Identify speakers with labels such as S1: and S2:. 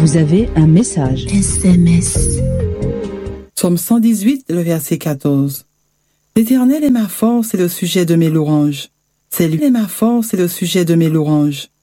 S1: Vous avez un message.
S2: SMS.
S3: Psaume 118, le verset 14. L'Éternel est ma force et le sujet de mes louanges. C'est lui est ma force et le sujet de mes louanges.